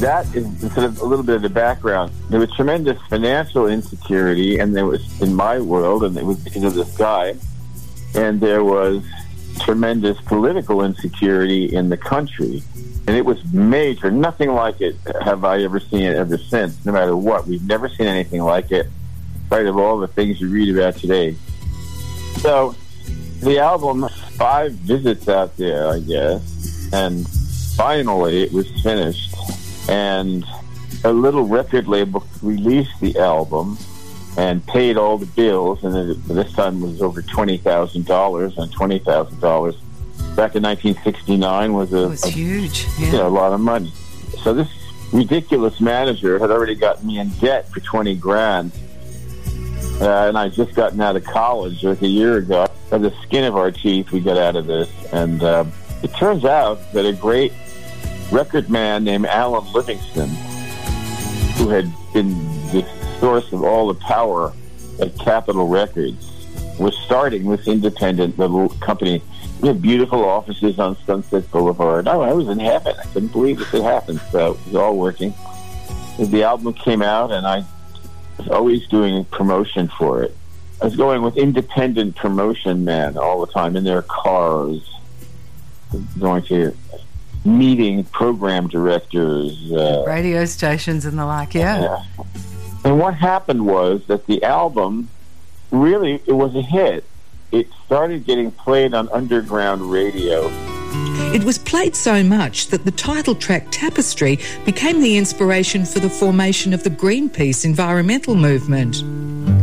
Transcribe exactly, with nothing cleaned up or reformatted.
that is sort of a little bit of the background. There was tremendous financial insecurity, and there was, in my world, and it was because of this guy, and there was tremendous political insecurity in the country. And it was major. Nothing like it have I ever seen it ever since, no matter what. We've never seen anything like it, in spite of all the things you read about today. So the album, five visits out there, I guess, and finally it was finished. And a little record label released the album and paid all the bills, and it, this time it was over twenty thousand dollars, and twenty thousand dollars back in nineteen sixty-nine was a, it was a huge, yeah. you know, a lot of money. So this ridiculous manager had already gotten me in debt for twenty grand, uh, and I would just gotten out of college like a year ago. By the skin of our teeth, we got out of this, and uh, it turns out that a great record man named Alan Livingston, who had been the source of all the power at Capitol Records, was starting this independent little company. We had beautiful offices on Sunset Boulevard. Oh, I was in heaven. I couldn't believe this had happened. So it was all working. The album came out, and I was always doing promotion for it. I was going with independent promotion men all the time in their cars, going to meeting program directors. Uh, Radio stations and the like, yeah. yeah. And what happened was that the album, really, it was a hit. It started getting played on underground radio. It was played so much that the title track Tapestry became the inspiration for the formation of the Greenpeace environmental movement.